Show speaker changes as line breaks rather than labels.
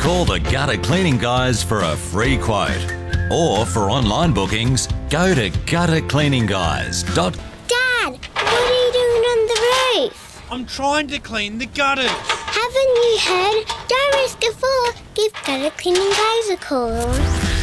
Call the Gutter Cleaning Guys for a free quote. Or for online bookings, go to guttercleaningguys.com.
Dad, what are you doing on the roof?
I'm trying to clean the gutters.
Haven't you heard? Don't risk a fall. Give Gutter Cleaning Guys a call.